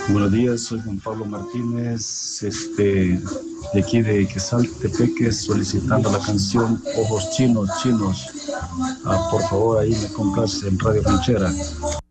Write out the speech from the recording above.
Buenos días, soy Juan Pablo Martínez, de aquí de Quesaltepeque, solicitando la canción Ojos Chinos, Chinos. Por favor, ahí me complace en Radio Ranchera.